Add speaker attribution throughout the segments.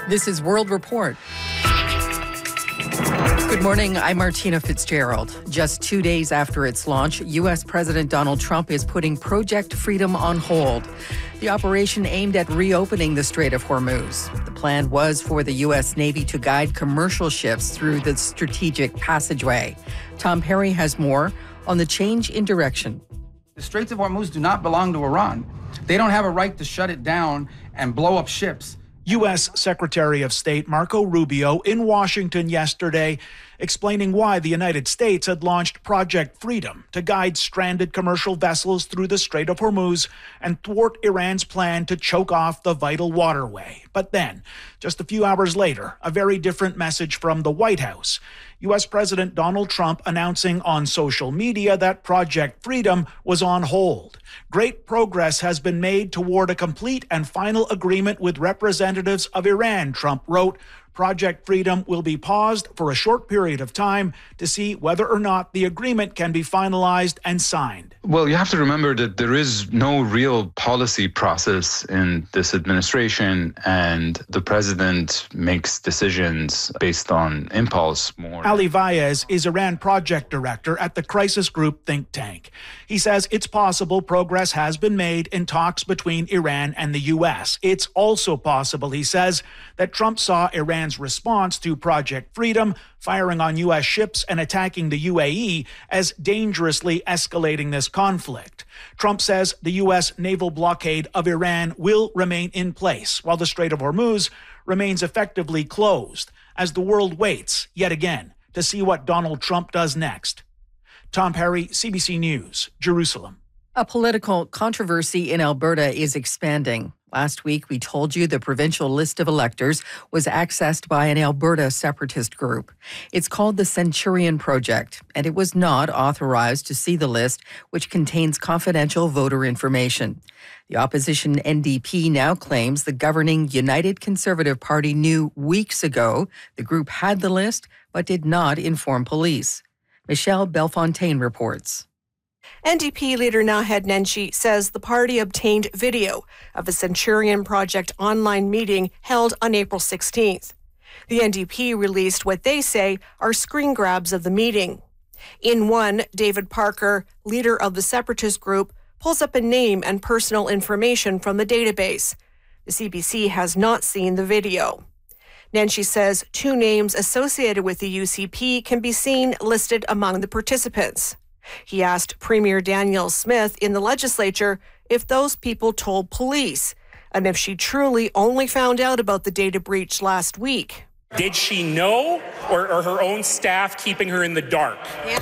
Speaker 1: This is World Report. Good morning, I'm Martina Fitzgerald. Just 2 days after its launch, U.S. President Donald Trump is putting Project Freedom on hold. The operation aimed at reopening the Strait of Hormuz. The plan was for the U.S. Navy to guide commercial ships through the strategic passageway. Tom Perry has more on the change in direction.
Speaker 2: The Straits of Hormuz do not belong to Iran. They don't have a right to shut it down and blow up ships.
Speaker 3: U.S. Secretary of State Marco Rubio in Washington yesterday explaining why the United States had launched Project Freedom to guide stranded commercial vessels through the Strait of Hormuz and thwart Iran's plan to choke off the vital waterway. But then, just a few hours later, a very different message from the White House. U.S. President Donald Trump announcing on social media that Project Freedom was on hold. Great progress has been made toward a complete and final agreement with representatives of Iran, Trump wrote. Project Freedom will be paused for a short period of time to see whether or not the agreement can be finalized and signed.
Speaker 4: Well, you have to remember that there is no real policy process in this administration, and the president makes decisions based on impulse more.
Speaker 3: Ali Vaez is Iran project director at the Crisis Group think tank. He says it's possible progress has been made in talks between Iran and the U.S. It's also possible, he says, that Trump saw Iran's response to Project Freedom, firing on U.S. ships and attacking the UAE, as dangerously escalating this conflict. Trump says the U.S. naval blockade of Iran will remain in place while the Strait of Hormuz remains effectively closed as the world waits, yet again, to see what Donald Trump does next. Tom Perry, CBC News, Jerusalem.
Speaker 1: A political controversy in Alberta is expanding. Last week, we told you the provincial list of electors was accessed by an Alberta separatist group. It's called the Centurion Project, and it was not authorized to see the list, which contains confidential voter information. The opposition NDP now claims the governing United Conservative Party knew weeks ago the group had the list, but did not inform police. Michelle Belfontaine reports.
Speaker 5: NDP leader Naheed Nenshi says the party obtained video of a Centurion Project online meeting held on April 16th. The NDP released what they say are screen grabs of the meeting. In one, David Parker, leader of the separatist group, pulls up a name and personal information from the database. The CBC has not seen the video. Nenshi says 2 names associated with the UCP can be seen listed among the participants. He asked Premier Danielle Smith in the legislature if those people told police and if she truly only found out about the data breach last week.
Speaker 6: Did she know, or are her own staff keeping her in the dark?
Speaker 5: Yeah.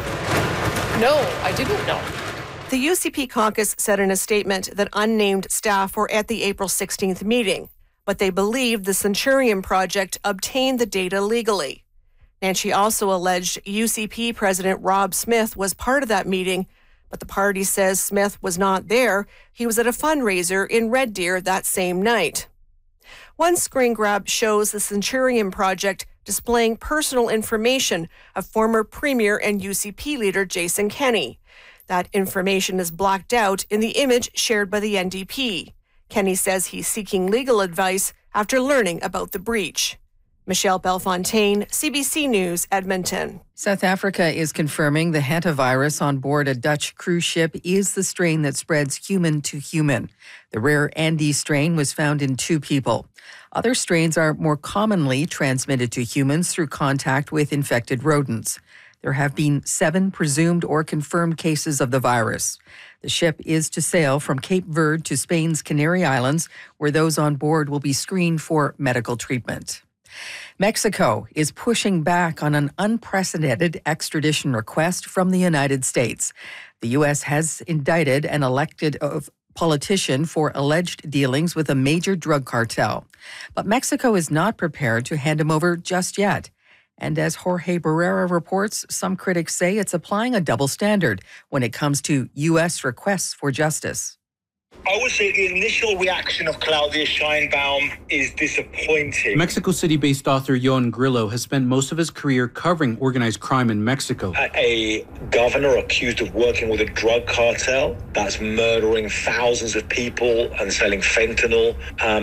Speaker 5: No, I didn't know. The UCP caucus said in a statement that unnamed staff were at the April 16th meeting, but they believe the Centurion Project obtained the data legally. Nenshi also alleged UCP President Rob Smith was part of that meeting, but the party says Smith was not there. He was at a fundraiser in Red Deer that same night. One screen grab shows the Centurion Project displaying personal information of former Premier and UCP leader Jason Kenney. That information is blacked out in the image shared by the NDP. Kenney says he's seeking legal advice after learning about the breach. Michelle Belfontaine, CBC News, Edmonton.
Speaker 1: South Africa is confirming the hantavirus on board a Dutch cruise ship is the strain that spreads human to human. The rare Andes strain was found in 2 people. Other strains are more commonly transmitted to humans through contact with infected rodents. There have been 7 presumed or confirmed cases of the virus. The ship is to sail from Cape Verde to Spain's Canary Islands, where those on board will be screened for medical treatment. Mexico is pushing back on an unprecedented extradition request from the United States. The U.S. has indicted an elected politician for alleged dealings with a major drug cartel. But Mexico is not prepared to hand him over just yet. And as Jorge Barrera reports, some critics say it's applying a double standard when it comes to U.S. requests for justice.
Speaker 7: I would say the initial reaction of Claudia Sheinbaum is disappointing.
Speaker 8: Mexico City-based author Yoan Grillo has spent most of his career covering organized crime in Mexico.
Speaker 7: A governor accused of working with a drug cartel that's murdering thousands of people and selling fentanyl